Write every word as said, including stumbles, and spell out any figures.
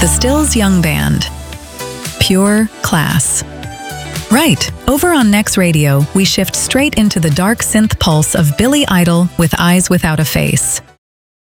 The Stills Young Band. Pure class. Right, over on Next Radio, we shift straight into the dark synth pulse of Billy Idol with Eyes Without a Face.